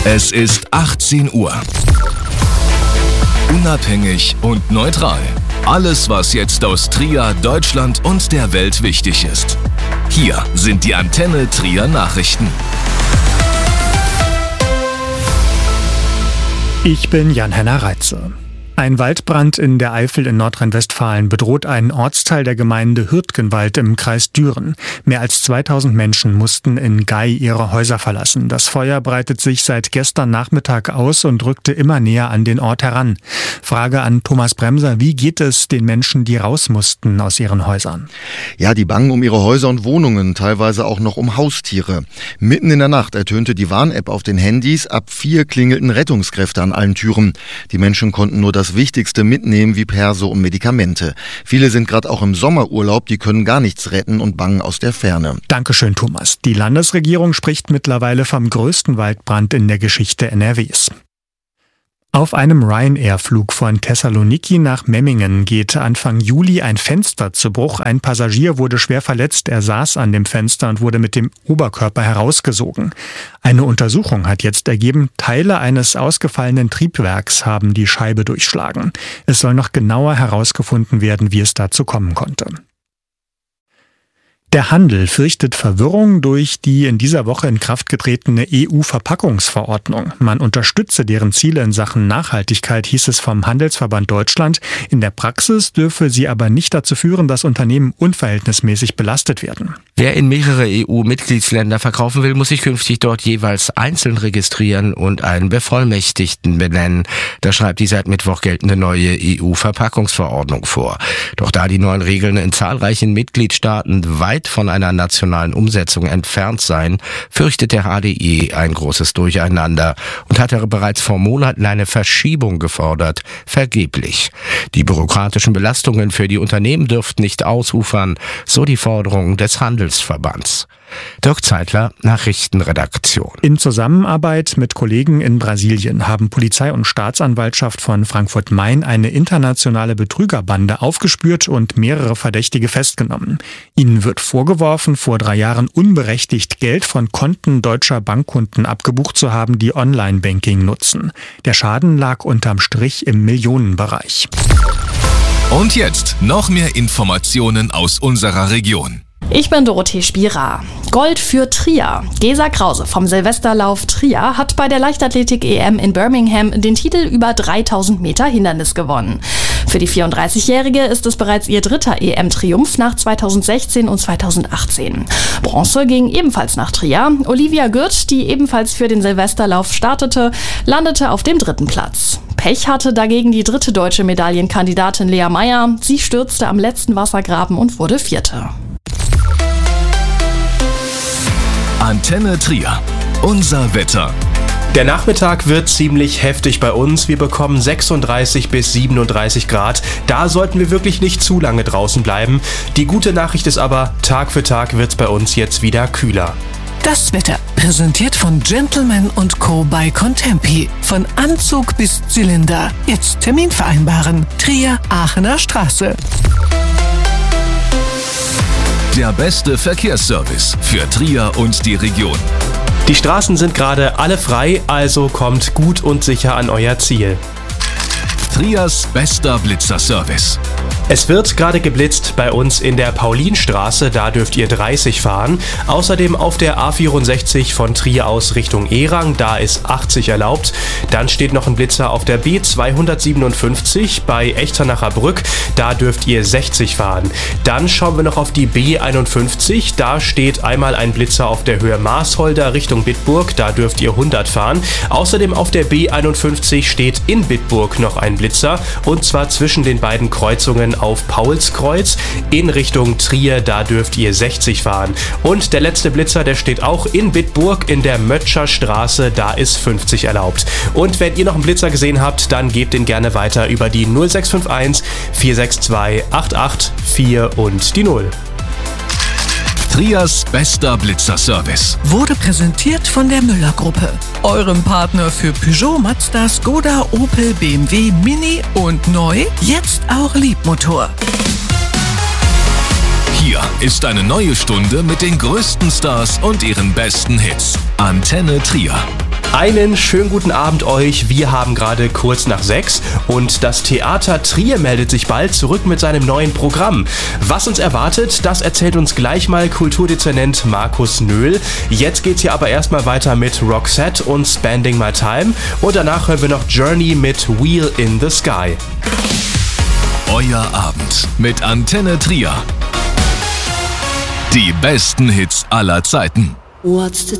Es ist 18 Uhr. Unabhängig und neutral. Alles, was jetzt aus Trier, Deutschland und der Welt wichtig ist. Hier sind die Antenne Trier Nachrichten. Ich bin Jan-Henner Reitze. Ein Waldbrand in der Eifel in Nordrhein-Westfalen bedroht einen Ortsteil der Gemeinde Hürtgenwald im Kreis Düren. Mehr als 2000 Menschen mussten in Gey ihre Häuser verlassen. Das Feuer breitet sich seit gestern Nachmittag aus und rückte immer näher an den Ort heran. Frage an Thomas Bremser: Wie geht es den Menschen, die raus mussten aus ihren Häusern? Ja, die bangen um ihre Häuser und Wohnungen, teilweise auch noch um Haustiere. Mitten in der Nacht ertönte die Warn-App auf den Handys. Ab 4 klingelten Rettungskräfte an allen Türen. Die Menschen konnten nur das Wichtigste mitnehmen wie Perso und Medikamente. Viele sind gerade auch im Sommerurlaub, die können gar nichts retten und bangen aus der Ferne. Dankeschön, Thomas. Die Landesregierung spricht mittlerweile vom größten Waldbrand in der Geschichte NRWs. Auf einem Ryanair-Flug von Thessaloniki nach Memmingen geht Anfang Juli ein Fenster zu Bruch. Ein Passagier wurde schwer verletzt. Er saß an dem Fenster und wurde mit dem Oberkörper herausgesogen. Eine Untersuchung hat jetzt ergeben, Teile eines ausgefallenen Triebwerks haben die Scheibe durchschlagen. Es soll noch genauer herausgefunden werden, wie es dazu kommen konnte. Der Handel fürchtet Verwirrung durch die in dieser Woche in Kraft getretene EU-Verpackungsverordnung. Man unterstütze deren Ziele in Sachen Nachhaltigkeit, hieß es vom Handelsverband Deutschland. In der Praxis dürfe sie aber nicht dazu führen, dass Unternehmen unverhältnismäßig belastet werden. Wer in mehrere EU-Mitgliedsländer verkaufen will, muss sich künftig dort jeweils einzeln registrieren und einen Bevollmächtigten benennen. Das schreibt die seit Mittwoch geltende neue EU-Verpackungsverordnung vor. Doch da die neuen Regeln in zahlreichen Mitgliedstaaten weit von einer nationalen Umsetzung entfernt seien, fürchtet der HDE ein großes Durcheinander und hatte bereits vor Monaten eine Verschiebung gefordert, vergeblich. Die bürokratischen Belastungen für die Unternehmen dürften nicht ausufern, so die Forderung des Handelsverbands. Dirk Zeitler, Nachrichtenredaktion. In Zusammenarbeit mit Kollegen in Brasilien haben Polizei und Staatsanwaltschaft von Frankfurt-Main eine internationale Betrügerbande aufgespürt und mehrere Verdächtige festgenommen. Ihnen wird vorgeworfen, vor 3 Jahren unberechtigt Geld von Konten deutscher Bankkunden abgebucht zu haben, die Online-Banking nutzen. Der Schaden lag unterm Strich im Millionenbereich. Und jetzt noch mehr Informationen aus unserer Region. Ich bin Dorothee Spira. Gold für Trier. Gesa Krause vom Silvesterlauf Trier hat bei der Leichtathletik-EM in Birmingham den Titel über 3000 Meter Hindernis gewonnen. Für die 34-Jährige ist es bereits ihr 3. EM-Triumph nach 2016 und 2018. Bronze ging ebenfalls nach Trier. Olivia Gürt, die ebenfalls für den Silvesterlauf startete, landete auf dem 3. Platz. Pech hatte dagegen die 3. deutsche Medaillenkandidatin Lea Meyer. Sie stürzte am letzten Wassergraben und wurde 4. Antenne Trier. Unser Wetter. Der Nachmittag wird ziemlich heftig bei uns. Wir bekommen 36 bis 37 Grad. Da sollten wir wirklich nicht zu lange draußen bleiben. Die gute Nachricht ist aber, Tag für Tag wird es bei uns jetzt wieder kühler. Das Wetter, präsentiert von Gentleman & Co. bei Contempi. Von Anzug bis Zylinder. Jetzt Termin vereinbaren. Trier, Aachener Straße. Der beste Verkehrsservice für Trier und die Region. Die Straßen sind gerade alle frei, also kommt gut und sicher an euer Ziel. Triers bester Blitzerservice. Es wird gerade geblitzt bei uns in der Paulinstraße, da dürft ihr 30 fahren. Außerdem auf der A64 von Trier aus Richtung Erang, da ist 80 erlaubt. Dann steht noch ein Blitzer auf der B257 bei Echternacher Brück, da dürft ihr 60 fahren. Dann schauen wir noch auf die B51, da steht einmal ein Blitzer auf der Höhe Marsholder Richtung Bitburg, da dürft ihr 100 fahren. Außerdem auf der B51 steht in Bitburg noch ein Blitzer, und zwar zwischen den beiden Kreuzungen auf Paulskreuz in Richtung Trier, da dürft ihr 60 fahren. Und der letzte Blitzer, der steht auch in Bitburg in der Mötscher Straße, da ist 50 erlaubt. Und wenn ihr noch einen Blitzer gesehen habt, dann gebt den gerne weiter über die 0651 462 884 und die 0. Triers bester Blitzerservice. Wurde präsentiert von der Müller-Gruppe. Eurem Partner für Peugeot, Mazda, Skoda, Opel, BMW, Mini und neu, jetzt auch Liebmotor. Hier ist eine neue Stunde mit den größten Stars und ihren besten Hits. Antenne Trier. Einen schönen guten Abend euch. Wir haben gerade kurz nach 6 und das Theater Trier meldet sich bald zurück mit seinem neuen Programm. Was uns erwartet, das erzählt uns gleich mal Kulturdezernent Markus Nöhl. Jetzt geht's hier aber erstmal weiter mit Roxette und Spending My Time und danach hören wir noch Journey mit Wheel in the Sky. Euer Abend mit Antenne Trier. Die besten Hits aller Zeiten. What's the